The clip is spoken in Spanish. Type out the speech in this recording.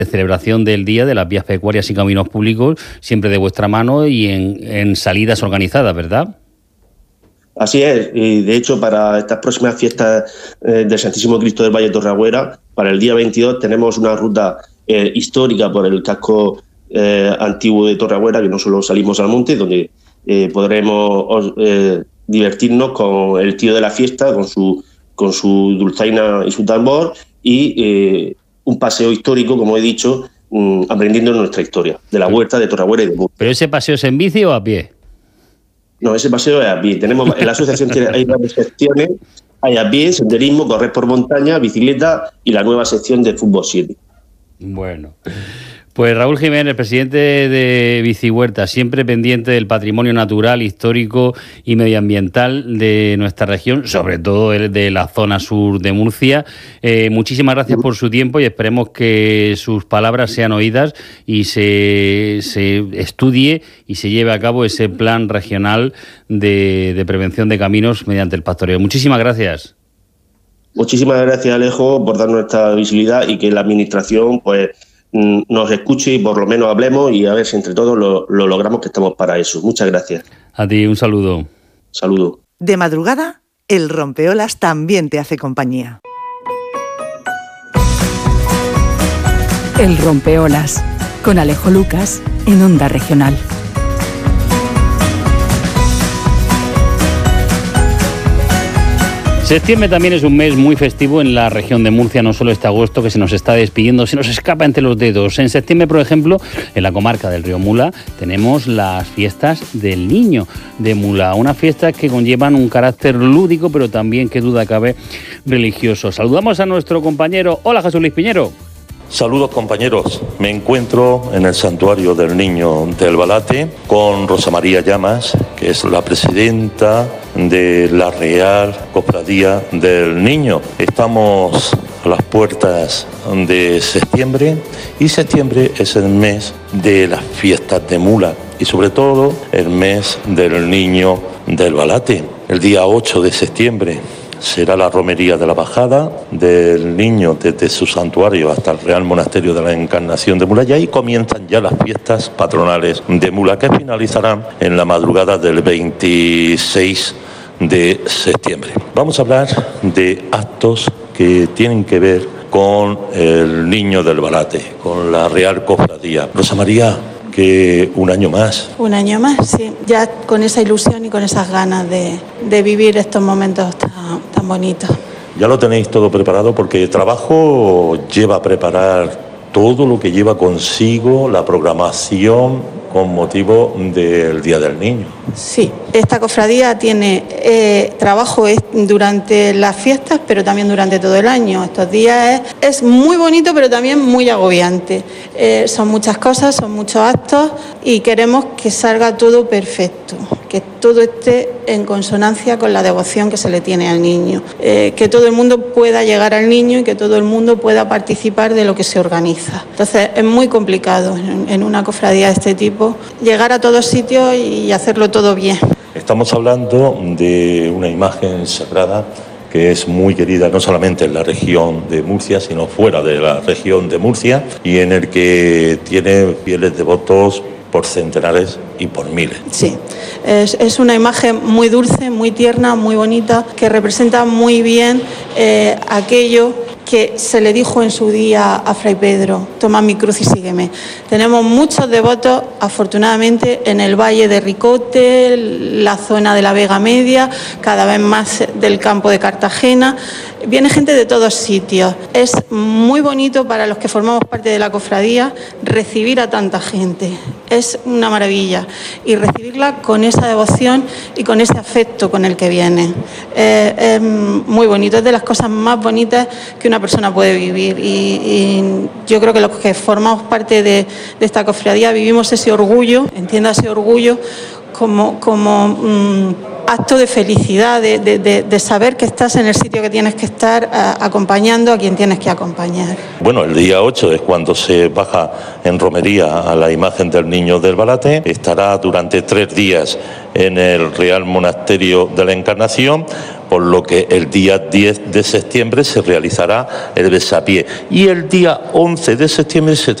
celebración del Día de las Vías Pecuarias y Caminos Públicos, siempre de vuestra mano y en salidas organizadas, ¿verdad? Así es, y de hecho para estas próximas fiestas del Santísimo Cristo del Valle de Torreagüera, para el día 22 tenemos una ruta histórica por el casco antiguo de Torreagüera, que no solo salimos al monte, donde podremos divertirnos con el tío de la fiesta, con su dulzaina y su tambor, y un paseo histórico, como he dicho, aprendiendo nuestra historia, de la huerta de Torreagüera y de Murcia. ¿Pero ese paseo es en bici o a pie? No, ese paseo es a pie. Tenemos, en la asociación hay varias secciones, hay a pie, senderismo, correr por montaña, bicicleta y la nueva sección de fútbol 7. Bueno, pues Raúl Jiménez, presidente de Bicihuerta, siempre pendiente del patrimonio natural, histórico y medioambiental de nuestra región, sobre todo de la zona sur de Murcia. Muchísimas gracias por su tiempo y esperemos que sus palabras sean oídas y se estudie y se lleve a cabo ese plan regional de prevención de caminos mediante el pastoreo. Muchísimas gracias. Muchísimas gracias, Alejo, por darnos esta visibilidad y que la Administración pues nos escuche y por lo menos hablemos y a ver si entre todos lo logramos, que estamos para eso. Muchas gracias. A ti, un saludo. Saludo. De madrugada, el rompeolas también te hace compañía. El rompeolas, con Alejo Lucas, en Onda Regional. Septiembre también es un mes muy festivo en la región de Murcia, no solo este agosto que se nos está despidiendo, se nos escapa entre los dedos. En septiembre, por ejemplo, en la comarca del Río Mula, tenemos las fiestas del Niño de Mula, unas fiestas que conllevan un carácter lúdico, pero también, qué duda cabe, religioso. Saludamos a nuestro compañero. Hola, Jesús Luis Piñero. Saludos, compañeros. Me encuentro en el Santuario del Niño del Balate con Rosa María Llamas, que es la presidenta de la Real Cofradía del Niño. Estamos a las puertas de septiembre y septiembre es el mes de las fiestas de Mula y sobre todo el mes del Niño del Balate. El día 8 de septiembre será la romería de la bajada del Niño desde su santuario hasta el Real Monasterio de la Encarnación de Mula, y ahí comienzan ya las fiestas patronales de Mula, que finalizarán en la madrugada del 26 de septiembre. Vamos a hablar de actos que tienen que ver con el Niño del Balate, con la Real Cofradía. Rosa María, que un año más. Un año más, sí. Ya con esa ilusión y con esas ganas de vivir estos momentos tan bonitos. Ya lo tenéis todo preparado, porque el trabajo lleva a preparar todo lo que lleva consigo la programación con motivo del Día del Niño. Sí, esta cofradía tiene trabajo durante las fiestas, pero también durante todo el año. Estos días es muy bonito, pero también muy agobiante. Son muchas cosas, son muchos actos y queremos que salga todo perfecto, que todo esté en consonancia con la devoción que se le tiene al niño, que todo el mundo pueda llegar al niño y que todo el mundo pueda participar de lo que se organiza. Entonces es muy complicado en una cofradía de este tipo llegar a todos sitios y hacerlo todo bien. Estamos hablando de una imagen sagrada que es muy querida no solamente en la región de Murcia, sino fuera de la región de Murcia, y en el que tiene fieles devotos por centenares y por miles. Sí, es una imagen muy dulce, muy tierna, muy bonita, que representa muy bien aquello que se le dijo en su día a Fray Pedro: toma mi cruz y sígueme. Tenemos muchos devotos, afortunadamente, en el Valle de Ricote, la zona de la Vega Media, cada vez más del campo de Cartagena. Viene gente de todos sitios. Es muy bonito para los que formamos parte de la cofradía recibir a tanta gente. Es una maravilla. Y recibirla con esa devoción y con ese afecto con el que vienen. Es muy bonito. Es de las cosas más bonitas que una persona puede vivir. Y yo creo que los que formamos parte de esta cofradía vivimos ese orgullo, entiendo ese orgullo como acto de felicidad, de saber que estás en el sitio que tienes que estar, acompañando a quien tienes que acompañar. Bueno, el día 8 es cuando se baja en romería a la imagen del Niño del Balate. Estará durante 3 días en el Real Monasterio de la Encarnación, por lo que el día 10 de septiembre se realizará el besapié. Y el día 11 de septiembre se